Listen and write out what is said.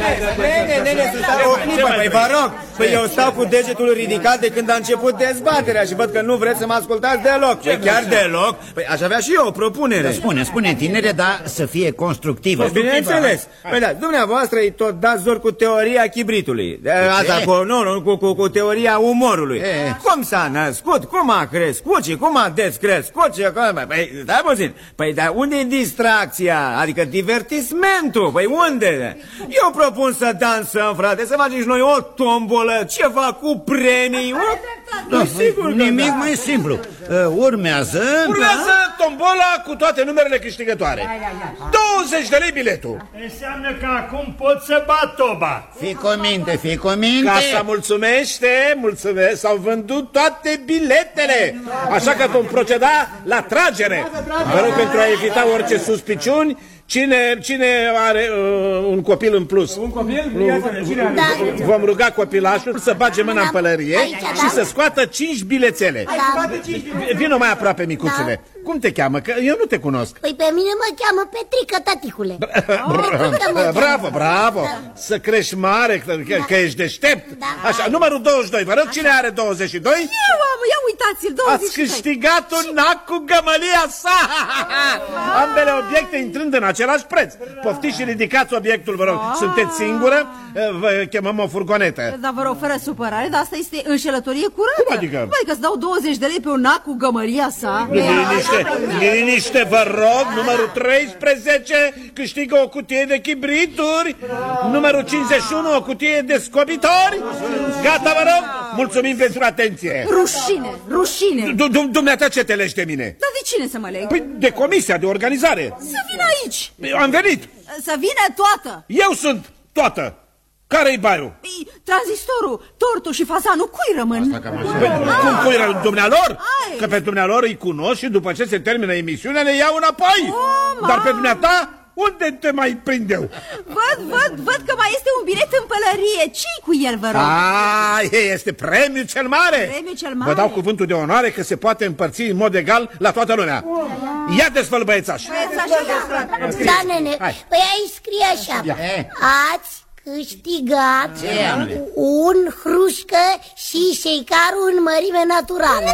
Păi vă rog, păi eu stau cu degetul ridicat de când a început dezbaterea și văd că nu vreți să mă ascultați deloc. Păi chiar deloc? Păi aș avea și eu o propunere. Spune, tinere, dar să fie constructivă. Bineînțeles. Păi da, dumneavoastră îi tot dați zor cu teoria chibritului. Asta cu teoria umorului. Cum s-a născut, cum a crescut și cum a descrescut. Păi stai puțin. Păi dar unde e distracția? Adică divertismentul. Păi unde? Eu propun să dansăm, frate, să facem și noi o tombolă, ceva cu premii. Nimic mai simplu. Urmează tombola cu toate numerele câștigătoare. 20 de lei biletul. Înseamnă că acum pot să bat toba. Fii cu minte. Casa mulțumește, mulțumesc, s-au vândut toate biletele. Așa că vom proceda la tragere. Vă rog, pentru a evita orice suspiciuni, Cine are un copil în plus? Un copil? Vom ruga copilașul să bage mâna în pălărie și să scoată 5 bilețele. Vino mai aproape, micuțule. Cum te cheamă? Că eu nu te cunosc. Păi pe mine mă cheamă Petrică, taticule. Bravo. Să crești mare, că ești deștept. Așa, numărul 22. Vă rog, cine are 22? Eu am, ia uitați-l, 22. Ați câștigat un nac cu gămălia sa. Ambele obiecte intrând în același preț. Poftiți și ridicați obiectul, vă rog. Sunteți singură? Vă chemăm o furgonetă. Dar vă rog, fără supărare, dar asta este înșelătorie curată. Cum adică? Cum adică să dau 20 de lei pe un nac cu gămăria sa? Liniște, vă rog. Numărul 13 câștigă o cutie de chibrituri. Numărul 51 o cutie de scobitori. Gata, vă rog. Mulțumim pentru atenție. Rușine. Dumneata, ce te legi de mine? Dar de cine să mă leg? Păi de comisia de organizare. Să vină aici. Am venit. Să vină toată. Eu sunt toată. Care-i baiul? Tranzistorul, tortul și fazanul, cui rămân? Cum cui rămân? Dumnealor? Că pe dumnealor îi cunosc și după ce se termină emisiunea le iau înapoi. Dar pe dumneata, unde te mai prind eu? Văd că mai este un bilet în pălărie. Ce-i cu el, vă rog? Este premiul cel mare. Vă dau cuvântul de onoare că se poate împărți în mod egal la toată lumea. Ia desfăl, băiețaș. Da, nene, păi aici scrie așa. Ați câștigat un hrușcă și șeicarul în mărime naturală.